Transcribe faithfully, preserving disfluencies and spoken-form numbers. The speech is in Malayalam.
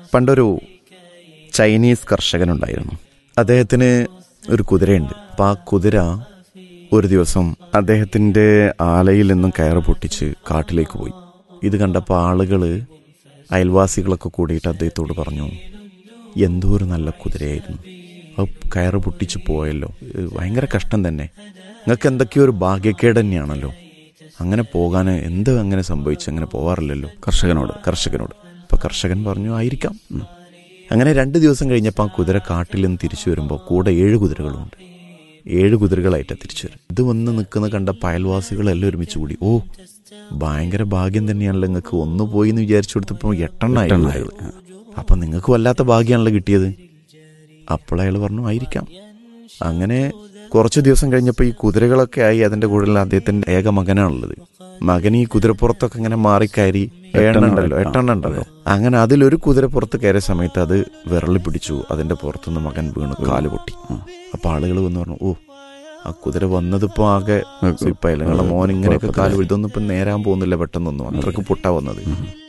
പണ്ടൊരു ചൈനീസ് കർഷകനുണ്ടായിരുന്നു. അദ്ദേഹത്തിന് ഒരു കുതിരയുണ്ട്. അപ്പം ആ കുതിര ഒരു ദിവസം അദ്ദേഹത്തിൻ്റെ ആലയിൽ നിന്നും കയറ് പൊട്ടിച്ച് കാട്ടിലേക്ക് പോയി. ഇത് കണ്ടപ്പോൾ ആളുകൾ, അയൽവാസികളൊക്കെ കൂടിയിട്ട് അദ്ദേഹത്തോട് പറഞ്ഞു, എന്തോ ഒരു നല്ല കുതിരയായിരുന്നു, അത് കയറ് പൊട്ടിച്ച് പോയല്ലോ, ഭയങ്കര കഷ്ടം തന്നെ, നിങ്ങൾക്ക് എന്തൊക്കെയോ ഒരു ഭാഗ്യക്കേട് തന്നെയാണല്ലോ, അങ്ങനെ പോകാൻ എന്ത് അങ്ങനെ സംഭവിച്ചു, അങ്ങനെ പോവാറില്ലല്ലോ കർഷകനോട് കർഷകനോട് അപ്പോൾ കർഷകൻ പറഞ്ഞു, ആയിരിക്കാം. അങ്ങനെ രണ്ട് ദിവസം കഴിഞ്ഞപ്പോൾ ആ കുതിര കാട്ടിൽ നിന്ന് തിരിച്ചു വരുമ്പോൾ കൂടെ ഏഴ് കുതിരകളുമുണ്ട്. ഏഴ് കുതിരകളായിട്ടാണ് തിരിച്ചു വരും. ഇത് വന്ന് നിൽക്കുന്ന കണ്ട അയൽവാസികളെല്ലാം ഒരുമിച്ച് കൂടി, ഓ ഭയങ്കര ഭാഗ്യം തന്നെയാണല്ലോ, നിങ്ങൾക്ക് ഒന്ന് പോയി എന്ന് വിചാരിച്ചു കൊടുത്തപ്പോൾ എട്ടെണ്ണായി, അപ്പം നിങ്ങൾക്ക് വല്ലാത്ത ഭാഗ്യമാണല്ലോ കിട്ടിയത്. അപ്പോൾ അയാൾ പറഞ്ഞു, ആയിരിക്കാം. അങ്ങനെ കുറച്ച് ദിവസം കഴിഞ്ഞപ്പോൾ ഈ കുതിരകളൊക്കെ ആയി അതിൻ്റെ കൂടെ അദ്ദേഹത്തിൻ്റെ ഏക മകനാണുള്ളത്. മകൻ ഈ കുതിരപ്പുറത്തൊക്കെ ഇങ്ങനെ മാറിക്കയറി എണ്ണുണ്ടല്ലോ എട്ടെണ്ണ ഉണ്ടല്ലോ അങ്ങനെ അതിലൊരു കുതിരപ്പുറത്ത് കയറിയ സമയത്ത് അത് വിരളി പിടിച്ചു. അതിൻ്റെ പുറത്തുനിന്ന് മകൻ വീണ് കാല് പൊട്ടി. അപ്പോൾ ആളുകൾ വന്ന് പറഞ്ഞു, ഓ ആ കുതിര വന്നതിപ്പോൾ ആകെ ഇപ്പം നിങ്ങളുടെ മോൻ ഇങ്ങനെയൊക്കെ കാല് ഇതൊന്നും ഇപ്പം നേരാൻ പോകുന്നില്ല പെട്ടെന്നൊന്നും, അത്രയ്ക്ക് പൊട്ടാ വന്നത്.